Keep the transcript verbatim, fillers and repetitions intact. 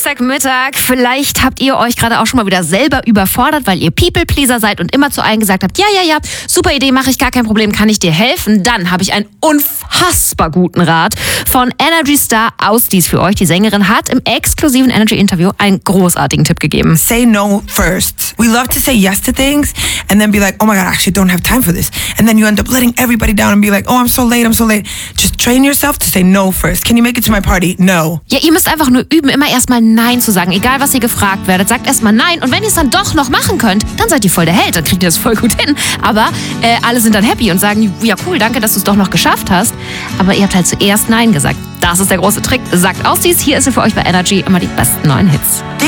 Dienstagmittag. Vielleicht habt ihr euch gerade auch schon mal wieder selber überfordert, weil ihr People-Pleaser seid und immer zu allen gesagt habt, ja, ja, ja, super Idee, mache ich, gar kein Problem, kann ich dir helfen? Dann habe ich einen unfassbar guten Rat von Energy Star Austis für euch. Die Sängerin hat im exklusiven Energy-Interview einen großartigen Tipp gegeben. Say no first. We love to say yes to things and then be like, oh my God, I actually don't have time for this. And then you end up letting everybody down and be like, oh, I'm so late, I'm so late. Just train yourself to say no first. Can you make it to my party? No. Ja, ihr müsst einfach nur üben, immer erstmal Nein zu sagen. Egal, was ihr gefragt werdet, sagt erstmal Nein. Und wenn ihr es dann doch noch machen könnt, dann seid ihr voll der Held. Dann kriegt ihr das voll gut hin. Aber äh, alle sind dann happy und sagen, ja cool, danke, dass du es doch noch geschafft hast. Aber ihr habt halt zuerst Nein gesagt. Das ist der große Trick. Sagt Austis, hier ist er für euch bei Energy immer die besten neuen Hits.